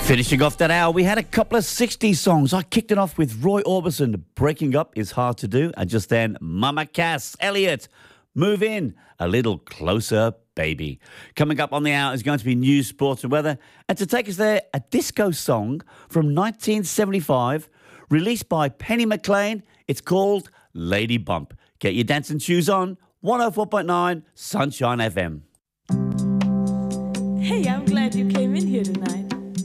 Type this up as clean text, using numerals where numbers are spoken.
Finishing off that hour, we had a couple of 60s songs. I kicked it off with Roy Orbison, Breaking Up is Hard to Do. And just then, Mama Cass, Elliot, Move In, A Little Closer, Baby. Coming up on the hour is going to be news, sports and weather. And to take us there, a disco song from 1975, released by Penny McLean. It's called Lady Bump. Get your dancing shoes on, 104.9 Sunshine FM. Hey, I'm glad you came in here tonight.